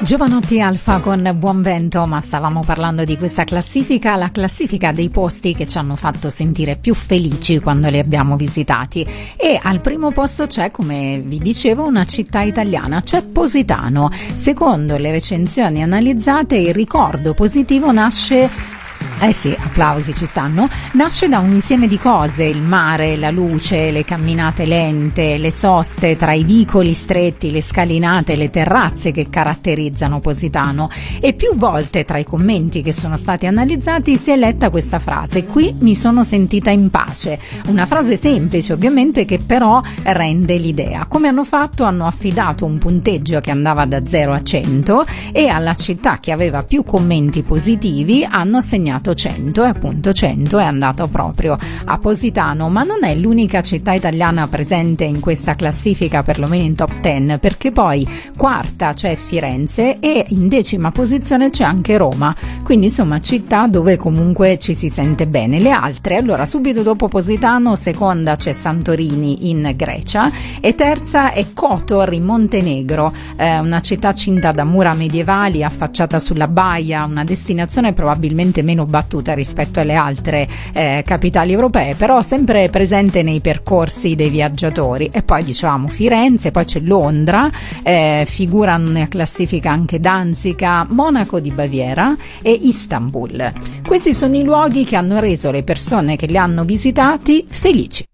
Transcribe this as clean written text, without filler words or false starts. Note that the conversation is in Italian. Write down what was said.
Giovanotti Alfa con Buon Vento, ma stavamo parlando di questa classifica, la classifica dei posti che ci hanno fatto sentire più felici quando li abbiamo visitati, e al primo posto c'è, come vi dicevo, una città italiana, c'è Positano. Secondo le recensioni analizzate, il ricordo positivo nasce applausi ci stanno, nasce da un insieme di cose: il mare, la luce, le camminate lente, le soste tra i vicoli stretti, le scalinate, le terrazze che caratterizzano Positano. E più volte tra i commenti che sono stati analizzati si è letta questa frase: qui mi sono sentita in pace. Una frase semplice ovviamente, che però rende l'idea. Come hanno fatto? Hanno affidato un punteggio che andava da 0 a 100 e alla città che aveva più commenti positivi hanno assegnato 100, e appunto 100 è andato proprio a Positano. Ma non è l'unica città italiana presente in questa classifica, perlomeno in top 10, perché poi quarta c'è Firenze e in 10ª posizione c'è anche Roma, quindi insomma città dove comunque ci si sente bene. Le altre, allora, subito dopo Positano, seconda c'è Santorini in Grecia e terza è Kotor in Montenegro, una città cinta da mura medievali affacciata sulla baia, una destinazione probabilmente meno battuta rispetto alle altre capitali europee, però sempre presente nei percorsi dei viaggiatori. E poi dicevamo Firenze, poi c'è Londra, figurano nella classifica anche Danzica, Monaco di Baviera e Istanbul. Questi sono i luoghi che hanno reso le persone che li hanno visitati felici.